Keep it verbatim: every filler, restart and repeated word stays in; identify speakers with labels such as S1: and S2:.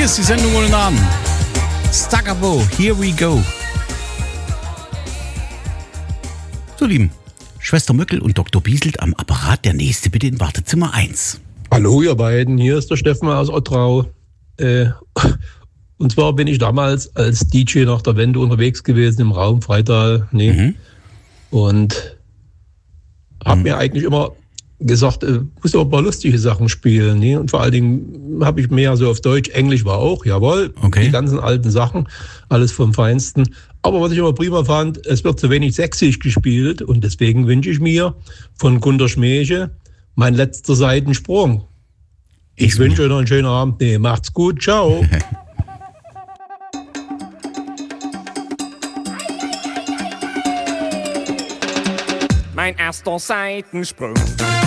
S1: Hier ist die Sendung ohne Namen. Staccato, here we go. So, Lieben, Schwester Möckel und Doktor Bieselt am Apparat. Der nächste bitte in Wartezimmer eins.
S2: Hallo ihr beiden, hier ist der Steffen aus Ottrau. Äh, und zwar bin ich damals als D J nach der Wende unterwegs gewesen im Raum Freital. Nee. Mhm. Und habe mhm. mir eigentlich immer gesagt, äh, muss auch ein paar lustige Sachen spielen. Nee? Und vor allen Dingen habe ich mehr so auf Deutsch, Englisch war auch, jawohl, okay. Die ganzen alten Sachen, alles vom Feinsten. Aber was ich immer prima fand, es wird zu wenig sächsisch gespielt und deswegen wünsche ich mir von Gunter Schmeche mein letzter Seitensprung. Ich, ich wünsche euch noch einen schönen Abend. Nee, macht's gut, ciao.
S3: Mein erster Seitensprung.